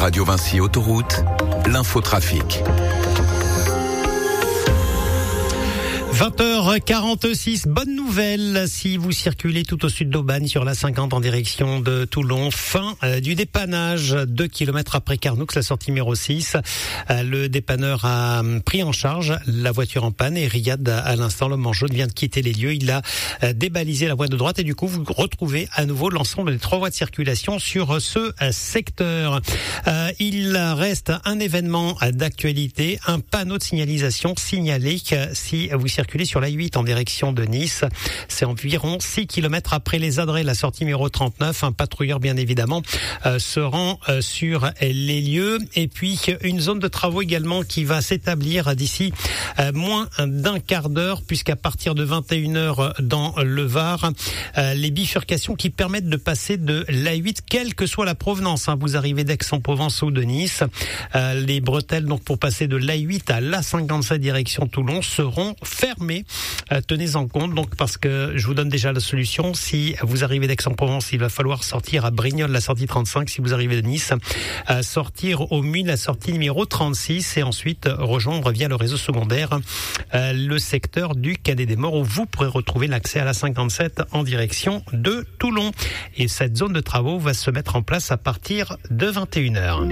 Radio Vinci Autoroute, l'infotrafic. 20h46, bonne nouvelle si vous circulez tout au sud d'Aubagne sur la 50 en direction de Toulon. Fin du dépannage 2 km après Carnoux, la sortie numéro 6. Le dépanneur a pris en charge la voiture en panne et Riyad, à l'instant, l'homme en jaune, vient de quitter les lieux. Il a débalisé la voie de droite et du coup, vous retrouvez à nouveau l'ensemble des 3 voies de circulation sur ce secteur. Il reste un événement d'actualité, un panneau de signalisation signalé si vous circulez sur la 8 en direction de Nice. C'est environ 6 km après les Adrets, la sortie numéro 39. Un patrouilleur, bien évidemment, se rend sur les lieux. Et puis, une zone de travaux également qui va s'établir d'ici moins d'un quart d'heure, puisqu'à partir de 21h dans le Var, les bifurcations qui permettent de passer de l'A8, quelle que soit la provenance. Vous arrivez d'Aix-en-Provence ou de Nice. Les bretelles, donc, pour passer de l'A8 à l'A57 direction Toulon, seront fermées. Tenez-en compte, donc, parce que je vous donne déjà la solution. Si vous arrivez d'Aix-en-Provence, il va falloir sortir à Brignoles, la sortie 35. Si vous arrivez de Nice, sortir au Muy, la sortie numéro 36, et ensuite rejoindre via le réseau secondaire le secteur du Cadet des Morts, où vous pourrez retrouver l'accès à la 57 en direction de Toulon. Et cette zone de travaux va se mettre en place à partir de 21h.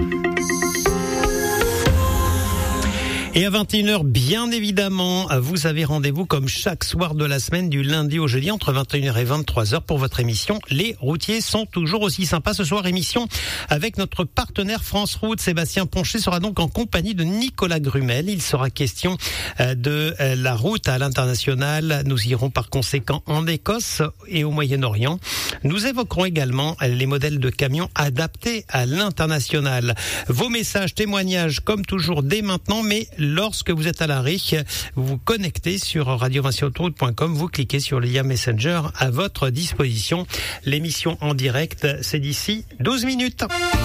Et à 21h, bien évidemment, vous avez rendez-vous comme chaque soir de la semaine, du lundi au jeudi, entre 21h et 23h pour votre émission. Les routiers sont toujours aussi sympas. Ce soir, émission avec notre partenaire France Route. Sébastien Poncher sera donc en compagnie de Nicolas Grumel. Il sera question de la route à l'international. Nous irons par conséquent en Écosse et au Moyen-Orient. Nous évoquerons également les modèles de camions adaptés à l'international. Vos messages, témoignages, comme toujours, dès maintenant, mais lorsque vous êtes à l'arrêt, vous vous connectez sur radiovinciautoroute.com, vous cliquez sur le lien Messenger à votre disposition. L'émission en direct, c'est d'ici 12 minutes.